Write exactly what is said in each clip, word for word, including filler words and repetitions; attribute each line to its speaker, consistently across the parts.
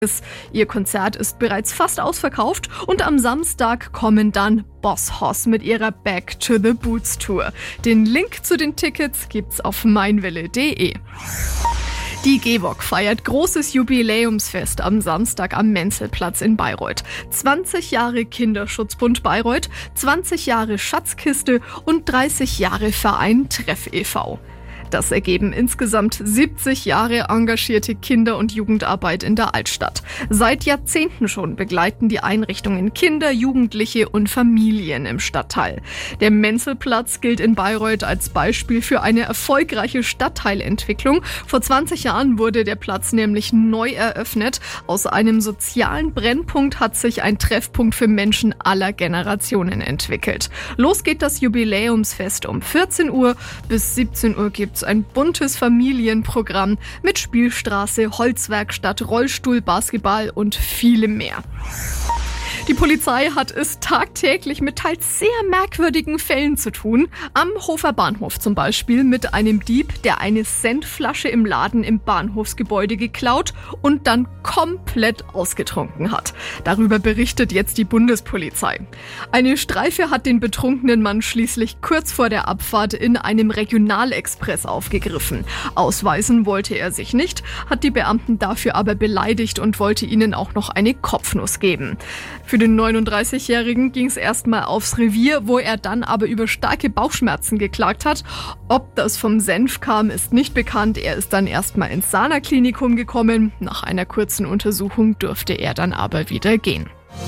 Speaker 1: Ihr Konzert ist bereits fast ausverkauft und am Samstag kommen dann Boss Hoss mit ihrer Back to the Boots Tour. Den Link zu den Tickets gibt's auf meinwelle punkt de. Die G W O G feiert großes Jubiläumsfest am Samstag am Menzelplatz in Bayreuth. zwanzig Jahre Kinderschutzbund Bayreuth, zwanzig Jahre Schatzkiste und dreißig Jahre Verein Treff e V Das ergeben insgesamt siebzig Jahre engagierte Kinder- und Jugendarbeit in der Altstadt. Seit Jahrzehnten schon begleiten die Einrichtungen Kinder, Jugendliche und Familien im Stadtteil. Der Menzelplatz gilt in Bayreuth als Beispiel für eine erfolgreiche Stadtteilentwicklung. Vor zwanzig Jahren wurde der Platz nämlich neu eröffnet. Aus einem sozialen Brennpunkt hat sich ein Treffpunkt für Menschen aller Generationen entwickelt. Los geht das Jubiläumsfest um vierzehn Uhr. Bis siebzehn Uhr gibt's ein buntes Familienprogramm mit Spielstraße, Holzwerkstatt, Rollstuhl, Basketball und vielem mehr. Die Polizei hat es tagtäglich mit teils sehr merkwürdigen Fällen zu tun. Am Hofer Bahnhof zum Beispiel mit einem Dieb, der eine Senfflasche im Laden im Bahnhofsgebäude geklaut und dann komplett ausgetrunken hat. Darüber berichtet jetzt die Bundespolizei. Eine Streife hat den betrunkenen Mann schließlich kurz vor der Abfahrt in einem Regionalexpress aufgegriffen. Ausweisen wollte er sich nicht, hat die Beamten dafür aber beleidigt und wollte ihnen auch noch eine Kopfnuss geben. Für den neununddreißigjährigen ging es erstmal aufs Revier, wo er dann aber über starke Bauchschmerzen geklagt hat. Ob das vom Senf kam, ist nicht bekannt. Er ist dann erstmal ins Sana-Klinikum gekommen. Nach einer kurzen Untersuchung durfte er dann aber wieder gehen.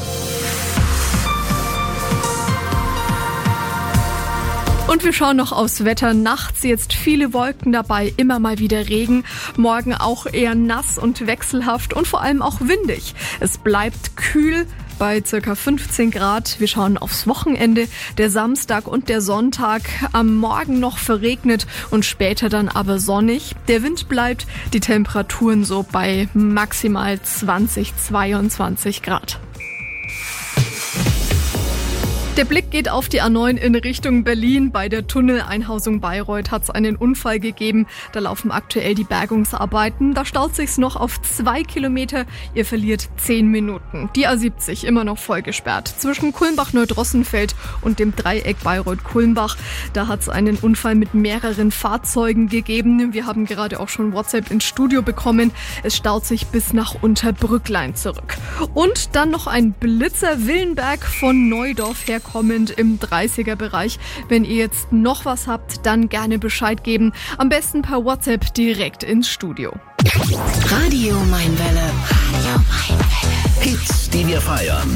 Speaker 1: Und wir schauen noch aufs Wetter. Nachts jetzt viele Wolken dabei, immer mal wieder Regen. Morgen auch eher nass und wechselhaft und vor allem auch windig. Es bleibt kühl bei ca. fünfzehn Grad. Wir schauen aufs Wochenende. Der Samstag und der Sonntag am Morgen noch verregnet und später dann aber sonnig. Der Wind bleibt, die Temperaturen so bei maximal zwanzig, zweiundzwanzig Grad. Der Blick geht auf die A neun in Richtung Berlin. Bei der Tunneleinhausung Bayreuth hat es einen Unfall gegeben. Da laufen aktuell die Bergungsarbeiten. Da staut sich's noch auf zwei Kilometer. Ihr verliert zehn Minuten. Die A siebzig immer noch voll gesperrt. Zwischen Kulmbach-Neudrossenfeld und dem Dreieck Bayreuth-Kulmbach. Da hat es einen Unfall mit mehreren Fahrzeugen gegeben. Wir haben gerade auch schon WhatsApp ins Studio bekommen. Es staut sich bis nach Unterbrücklein zurück. Und dann noch ein Blitzer Willenberg von Neudorf her kommend im dreißiger Bereich. Wenn ihr jetzt noch was habt, dann gerne Bescheid geben. Am besten per WhatsApp direkt ins Studio.
Speaker 2: Radio Meinwelle. Radio Meinwelle.
Speaker 3: Hits, die wir feiern.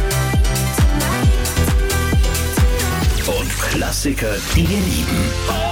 Speaker 3: Und Klassiker, die wir lieben.